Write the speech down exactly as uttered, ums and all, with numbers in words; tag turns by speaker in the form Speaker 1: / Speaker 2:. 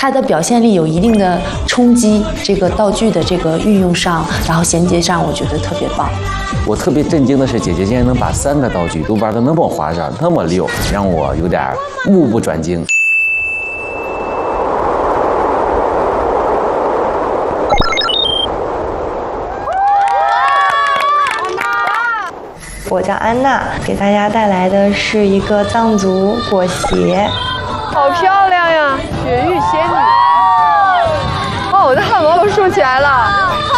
Speaker 1: 它的表现力有一定的冲击，这个道具的这个运用上，然后衔接上，我觉得特别棒。
Speaker 2: 我特别震惊的是，姐姐竟然能把三个道具都玩得那么花哨，那么溜，让我有点目不转睛。
Speaker 3: 我叫安娜，给大家带来的是一个藏族裹鞋，
Speaker 4: 好漂亮呀！雪域仙女。哦，我的汗毛都竖起来了。